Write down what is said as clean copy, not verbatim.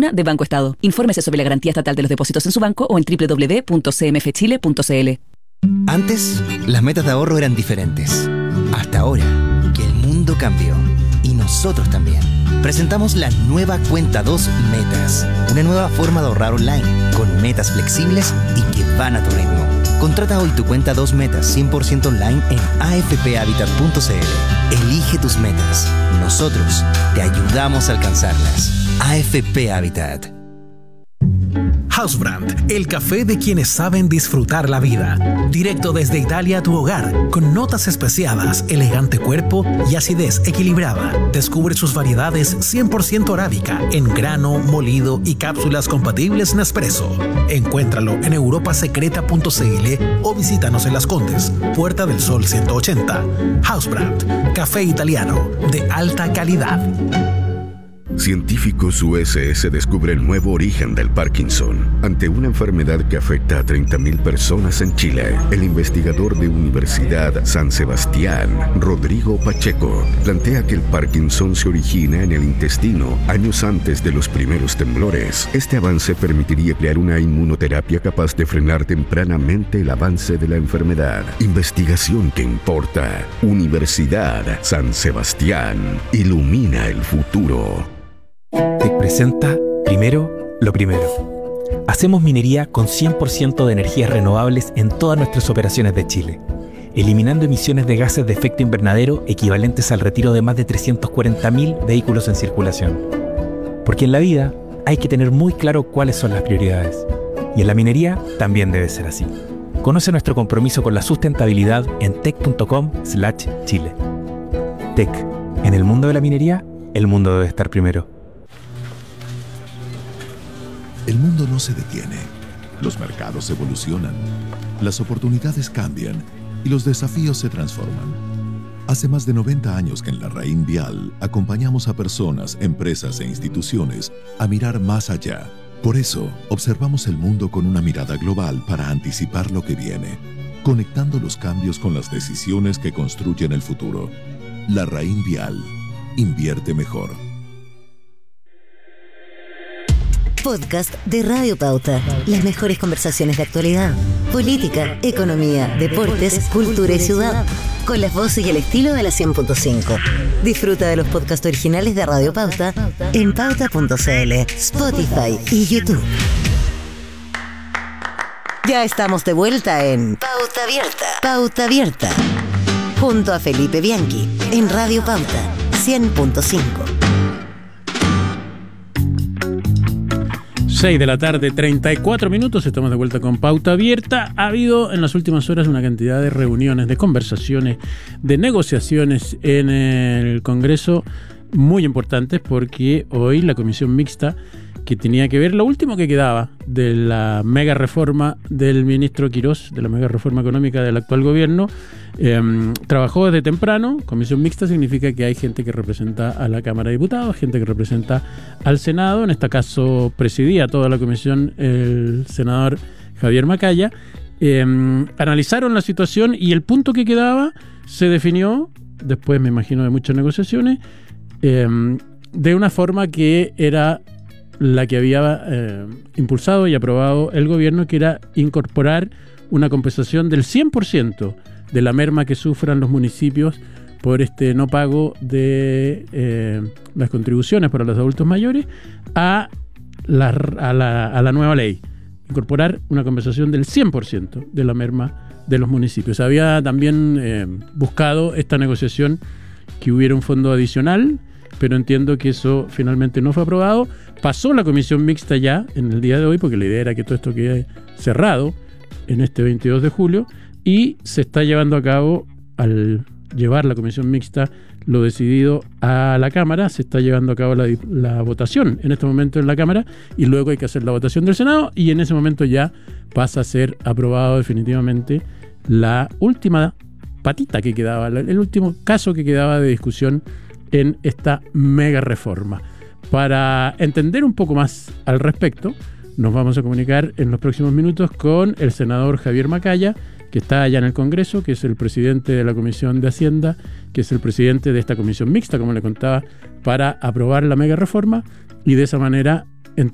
una de Banco Estado. Infórmese sobre la garantía estatal de los depósitos en su banco o en www.cmfchile.cl. Antes, las metas de ahorro eran diferentes. Hasta ahora, que el mundo cambió. Y nosotros también. Presentamos la nueva Cuenta 2 Metas. Una nueva forma de ahorrar online, con metas flexibles y que van a tu ritmo. Contrata hoy tu Cuenta 2 Metas 100% online en afphabitat.cl. Elige tus metas. Nosotros te ayudamos a alcanzarlas. AFP Habitat. Housebrand, el café de quienes saben disfrutar la vida. Directo desde Italia a tu hogar, con notas especiadas, elegante cuerpo y acidez equilibrada. Descubre sus variedades 100% arábica, en grano, molido y cápsulas compatibles Nespresso. Encuéntralo en europasecreta.cl o visítanos en Las Condes, Puerta del Sol 180. Housebrand, café italiano de alta calidad. Científicos USS descubre el nuevo origen del Parkinson. Ante una enfermedad que afecta a 30.000 personas en Chile, el investigador de Universidad San Sebastián, Rodrigo Pacheco, plantea que el Parkinson se origina en el intestino años antes de los primeros temblores. Este avance permitiría crear una inmunoterapia capaz de frenar tempranamente el avance de la enfermedad. Investigación que importa. Universidad San Sebastián. Ilumina el futuro. Te presenta Primero lo Primero. Hacemos minería con 100% de energías renovables en todas nuestras operaciones de Chile, eliminando emisiones de gases de efecto invernadero equivalentes al retiro de más de 340.000 vehículos en circulación. Porque en la vida hay que tener muy claro cuáles son las prioridades. Y en la minería también debe ser así. Conoce nuestro compromiso con la sustentabilidad en tec.com/Chile. Tec. En el mundo de la minería, el mundo debe estar primero. El mundo no se detiene. Los mercados evolucionan. Las oportunidades cambian y los desafíos se transforman. Hace más de 90 años que en la Raín Vial acompañamos a personas, empresas e instituciones a mirar más allá. Por eso, observamos el mundo con una mirada global para anticipar lo que viene, conectando los cambios con las decisiones que construyen el futuro. La Raín Vial. Invierte mejor. Podcast de Radio Pauta. Las mejores conversaciones de actualidad, política, economía, deportes, cultura y ciudad. Con las voces y el estilo de la 100.5. Disfruta de los podcasts originales de Radio Pauta en pauta.cl, Spotify y YouTube. Ya estamos de vuelta en Pauta Abierta. Pauta Abierta. Junto a Felipe Bianchi en Radio Pauta 100.5. 6 de la tarde, 34 minutos, estamos de vuelta con Pauta Abierta. Ha habido en las últimas horas una cantidad de reuniones, de conversaciones, de negociaciones en el Congreso muy importantes, porque hoy la comisión mixta, que tenía que ver lo último que quedaba de la mega reforma del ministro Quirós, de la mega reforma económica del actual gobierno, trabajó desde temprano. Comisión mixta significa que hay gente que representa a la Cámara de Diputados, gente que representa al Senado. En este caso presidía toda la comisión el senador Javier Macaya. Analizaron la situación y el punto que quedaba se definió, después me imagino de muchas negociaciones, de una forma que era la que había impulsado y aprobado el gobierno, que era incorporar una compensación del 100% de la merma que sufran los municipios por este no pago de las contribuciones para los adultos mayores a la nueva ley. Incorporar una compensación del 100% de la merma de los municipios. Había también buscado esta negociación que hubiera un fondo adicional, pero entiendo que eso finalmente no fue aprobado. Pasó la comisión mixta ya en el día de hoy, porque la idea era que todo esto quede cerrado en este 22 de julio, y se está llevando a cabo, al llevar la comisión mixta lo decidido a la Cámara, se está llevando a cabo la votación en este momento en la Cámara, y luego hay que hacer la votación del Senado, y en ese momento ya pasa a ser aprobado definitivamente la última patita que quedaba, el último caso que quedaba de discusión en esta mega reforma. Para entender un poco más al respecto, nos vamos a comunicar en los próximos minutos con el senador Javier Macaya, que está allá en el Congreso, que es el presidente de la Comisión de Hacienda, que es el presidente de esta comisión mixta, como le contaba, para aprobar la mega reforma, y de esa manera